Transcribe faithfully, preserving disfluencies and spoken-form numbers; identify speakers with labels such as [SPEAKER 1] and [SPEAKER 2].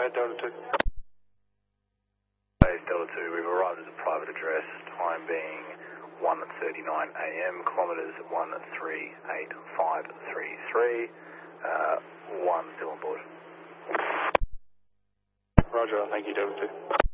[SPEAKER 1] Base Delta two.
[SPEAKER 2] Base Delta two, we've arrived at a private address, time being one thirty-nine a m, kilometres one three eight five three three, uh, one still on board.
[SPEAKER 1] Roger, thank you, Delta two.